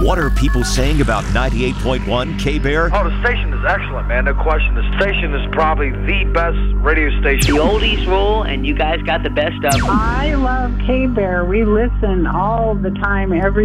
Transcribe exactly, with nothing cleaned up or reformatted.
What are people saying about ninety-eight point one K-Bear? Oh, the station is excellent, man. No question. The station is probably the best radio station. The oldies rule, and you guys got the best of them. I love K-Bear. We listen all the time, every